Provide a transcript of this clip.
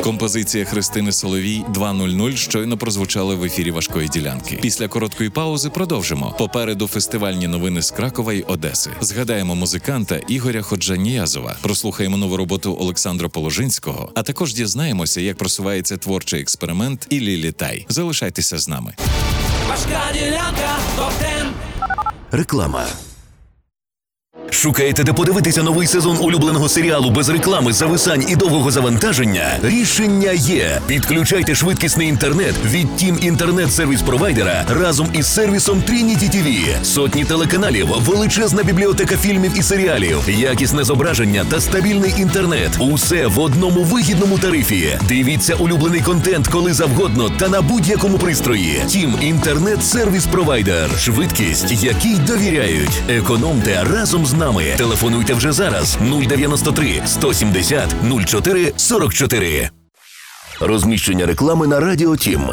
Композиція Христини Соловій «2.00» щойно прозвучала в ефірі «Важкої ділянки». Після короткої паузи продовжимо. Попереду фестивальні новини з Кракова й Одеси. Згадаємо музиканта Ігоря Ходжаніязова. Прослухаємо нову роботу Олександра Положинського, а також дізнаємося, як просувається творчий експеримент Іллі Літай. Залишайтеся з нами. Важка ділянка, топ-10. Реклама. Шукаєте, де подивитися новий сезон улюбленого серіалу без реклами, зависань і довгого завантаження? Рішення є. Підключайте швидкісний інтернет від Team інтернет-сервіс-провайдера разом із сервісом Trinity TV. Сотні телеканалів, величезна бібліотека фільмів і серіалів, якісне зображення та стабільний інтернет. Усе в одному вигідному тарифі. Дивіться улюблений контент коли завгодно та на будь-якому пристрої. Team інтернет-сервіс-провайдер. Швидкість, якій довіряють. Економте разом з нами. Телефонуйте вже зараз 093 170 04 44. Розміщення реклами на Радіо Тім.